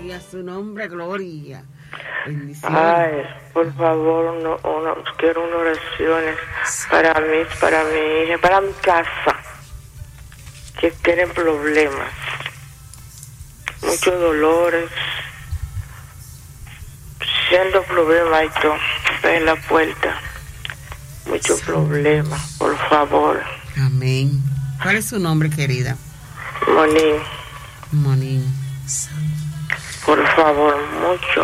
Gloria a su nombre, gloria. Bendiciones. Ay, por favor, quiero unas oraciones para mí, para mi hija, para mi casa, que tienen problemas, muchos dolores, siendo problemas y todo, en la puerta, muchos problemas, por favor. Amén. ¿Cuál es su nombre, querida? Monín. Por favor, mucho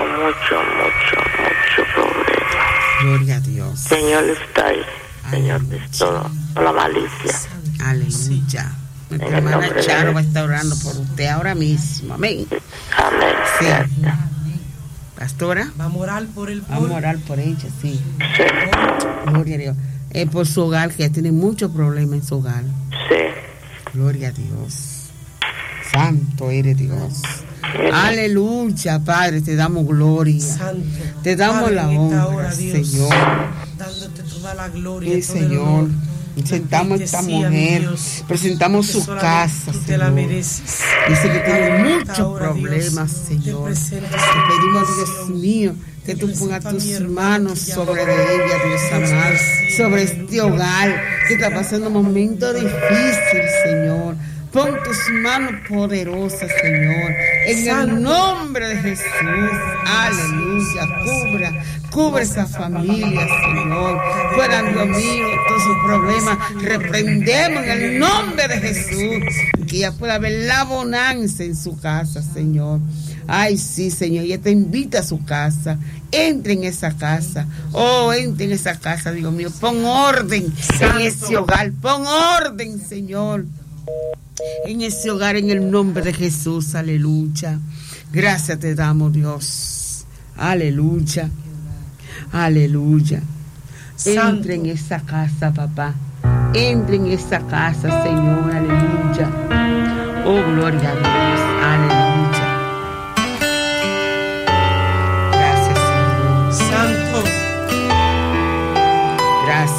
problema. Gloria a Dios. Señor está ahí. Señor de todo, la malicia. Aleluya. Nuestra hermana Charo va a estar orando por usted ahora mismo. Amén. Amén. Sí. Pastora. Vamos a orar por el pueblo. Vamos a orar por ella, sí. Gloria a Dios. Por su hogar, que tiene muchos problemas en su hogar. Sí. Gloria a Dios. Santo eres Dios. Aleluya, Padre, te damos gloria. Santo. Te damos Padre, la honra, Señor. Dándote toda la gloria. Sí, Señor. Presentamos a esta mujer, presentamos su casa, Señor. Dice que tiene muchos problemas, Señor. Te pedimos, Dios mío, que tú pongas tus manos sobre ella, Dios amado, sobre este hogar que está pasando un momento difícil, Señor. Pon tus manos poderosas, Señor, en el nombre de Jesús. Aleluya. Cubre esa familia, Señor. Puedan, Dios mío, todos sus problemas reprendemos en el nombre de Jesús. Que ya pueda haber la bonanza en su casa, Señor. Ay, sí, Señor, ella te invita a su casa. Entre en esa casa. Entre en esa casa, Dios mío. Pon orden en ese hogar. Pon orden, Señor, en ese hogar, en el nombre de Jesús. Aleluya. Gracias te damos, Dios. Aleluya. Entre en esa casa, papá. Entre en esa casa, Señor. Aleluya. Oh, gloria a Dios. Aleluya.